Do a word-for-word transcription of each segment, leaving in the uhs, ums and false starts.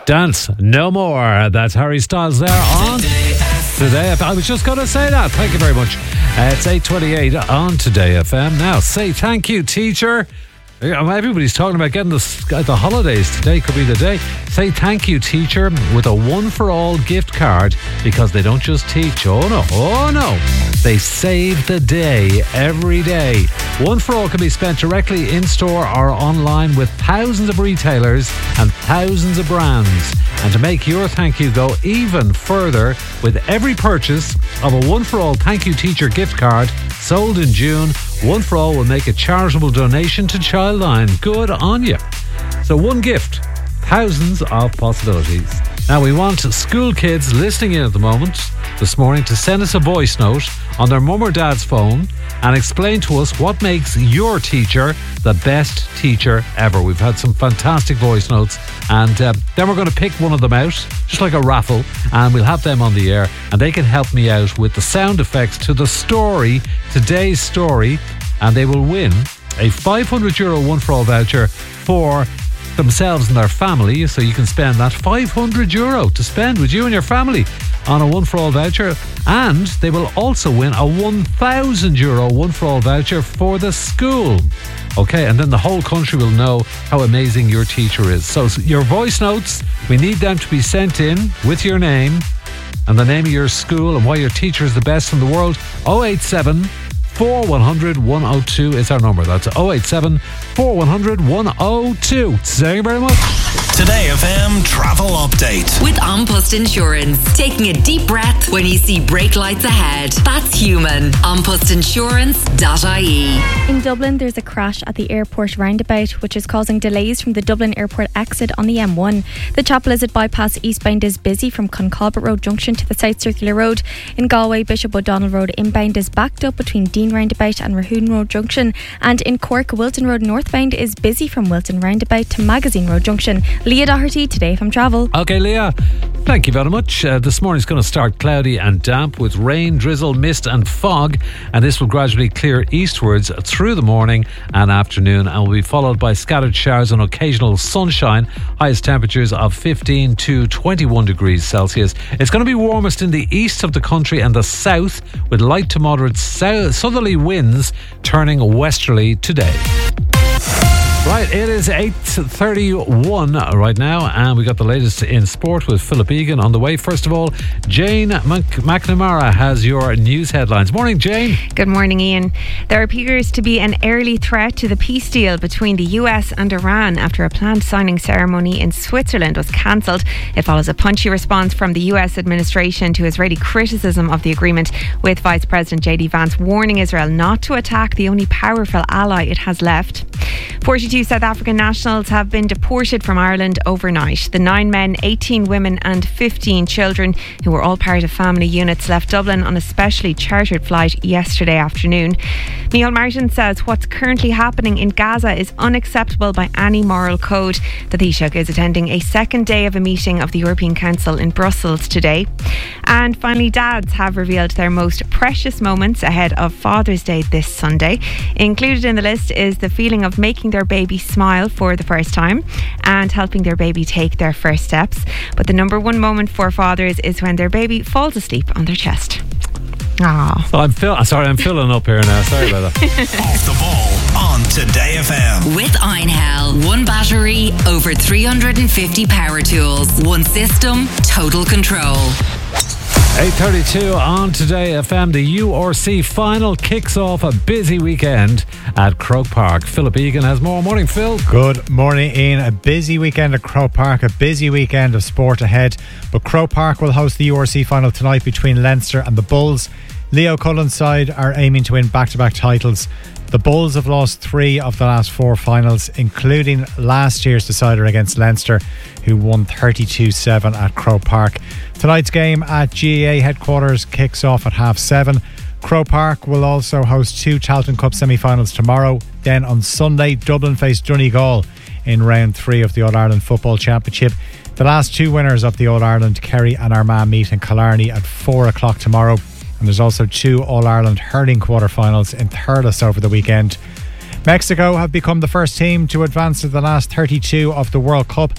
Dance No More. That's Harry Styles there on Today F M. I was just going to say that. Thank you very much. Uh, it's eight twenty-eight on Today F M. Now, say thank you, teacher. Everybody's talking about getting the, the holidays. Today could be the day. Say thank you, teacher, with a one-for-all gift card, because they don't just teach. Oh, no. Oh, no. They save the day every day. One for All can be spent directly in-store or online with thousands of retailers and thousands of brands. And to make your thank you go even further, with every purchase of a One for All Thank You Teacher gift card sold in June, One for All will make a charitable donation to Childline. Good on you. So one gift, thousands of possibilities. Now, we want school kids listening in at the moment this morning to send us a voice note on their mum or dad's phone and explain to us what makes your teacher the best teacher ever. We've had some fantastic voice notes, and uh, then we're going to pick one of them out, just like a raffle, and we'll have them on the air, and they can help me out with the sound effects to the story, today's story, and they will win a five hundred euro One for All voucher for themselves and their family. So you can spend that five hundred euro to spend with you and your family on a One for All voucher, and they will also win a one thousand euro One for All voucher for the school. Okay, and then the whole country will know how amazing your teacher is. So your voice notes, we need them to be sent in with your name and the name of your school and why your teacher is the best in the world. oh eight seven, four one hundred, one oh two is our number. That's oh eight seven, four one hundred, one oh two. Thank you very much. Today F M travel update with An Post Insurance. Taking a deep breath when you see brake lights ahead. That's human. an post insurance dot I E. In Dublin, there's a crash at the airport roundabout, which is causing delays from the Dublin Airport exit on the M one. The Chapel Lizard bypass eastbound is busy from Concolbert Road Junction to the South Circular Road. In Galway, Bishop O'Donnell Road inbound is backed up between Dean Roundabout and Rahoon Road Junction. And in Cork, Wilton Road northbound is busy from Wilton Roundabout to Magazine Road Junction. Leah Doherty, Today from Travel. Okay, Leah, thank you very much. Uh, this morning's going to start cloudy and damp with rain, drizzle, mist and fog, and this will gradually clear eastwards through the morning and afternoon, and will be followed by scattered showers and occasional sunshine. Highest temperatures of fifteen to twenty-one degrees Celsius. It's going to be warmest in the east of the country and the south, with light to moderate south, southerly winds turning westerly today. Right, it is eight thirty-one right now, and we got the latest in sport with Philip Egan on the way. First of all, Jane Mc- McNamara has your news headlines. Morning, Jane. Good morning, Ian. There appears to be an early threat to the peace deal between the U S and Iran after a planned signing ceremony in Switzerland was cancelled. It follows a punchy response from the U S administration to Israeli criticism of the agreement, with Vice President J D Vance warning Israel not to attack the only powerful ally it has left. forty-two South African nationals have been deported from Ireland overnight. The nine men, eighteen women and fifteen children, who were all part of family units, left Dublin on a specially chartered flight yesterday afternoon. Micheál Martin says what's currently happening in Gaza is unacceptable by any moral code. The Taoiseach is attending a second day of a meeting of the European Council in Brussels today. And finally, dads have revealed their most precious moments ahead of Father's Day this Sunday. Included in the list is the feeling of making their baby smile for the first time and helping their baby take their first steps. But the number one moment for fathers is when their baby falls asleep on their chest. Aww. So I'm fill- sorry, I'm filling up here now. Sorry about that. Off the ball on Today F M. With Einhell. One battery, over three hundred fifty power tools. One system, total control. eight thirty-two on Today F M. The U R C final kicks off a busy weekend at Croke Park. Philip Egan has more. Morning, Phil. Good morning, Ian. A busy weekend at Croke Park, a busy weekend of sport ahead. But Croke Park will host the U R C final tonight between Leinster and the Bulls. Leo Cullen's side are aiming to win back-to-back titles. The Bulls have lost three of the last four finals, including last year's decider against Leinster, who won thirty-two seven at Croke Park. Tonight's game at G A A headquarters kicks off at half seven. Croke Park will also host two Tailteann Cup semi-finals tomorrow. Then on Sunday, Dublin face Donegal in round three of the All-Ireland Football Championship. The last two winners of the All-Ireland, Kerry and Armagh, meet in Killarney at four o'clock tomorrow. And there's also two All-Ireland hurling quarter-finals in Thurles over the weekend. Mexico have become the first team to advance to the last thirty-two of the World Cup.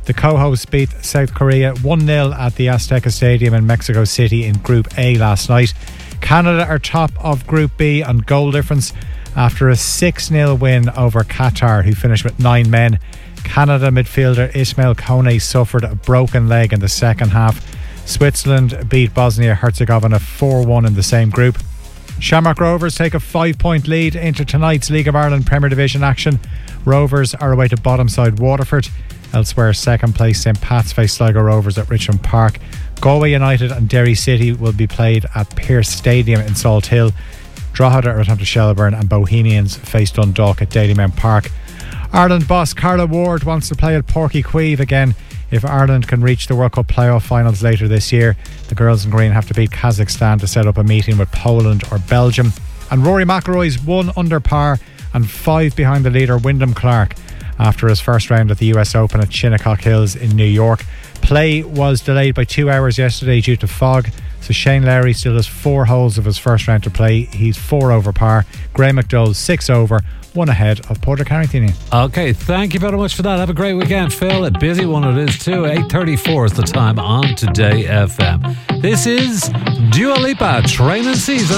The co-hosts beat South Korea one nil at the Azteca Stadium in Mexico City in Group A last night. Canada are top of Group B on goal difference after a six nil win over Qatar, who finished with nine men. Canada midfielder Ismail Kone suffered a broken leg in the second half. Switzerland beat Bosnia-Herzegovina four one in the same group. Shamrock Rovers take a five-point lead into tonight's League of Ireland Premier Division action. Rovers are away to bottom side Waterford. Elsewhere, second place St Pat's face Sligo Rovers at Richmond Park. Galway United and Derry City will be played at Pearse Stadium in Salt Hill. Drogheda return to Shelbourne and Bohemians face Dundalk at Dalymount Park. Ireland boss Carla Ward wants to play at Porky Queeve again if Ireland can reach the World Cup playoff finals later this year. The girls in green have to beat Kazakhstan to set up a meeting with Poland or Belgium. And Rory McIlroy's one under par and five behind the leader Wyndham Clark after his first round at the U S Open at Shinnecock Hills in New York. Play was delayed by two hours yesterday due to fog, so Shane Lowry still has four holes of his first round to play. He's four over par. Graham McDowell six over, one ahead of Porter Carrington. Okay, thank you very much for that. Have a great weekend, Phil. A busy one it is too. eight thirty-four is the time on Today F M. This is Dua Lipa, Training Season.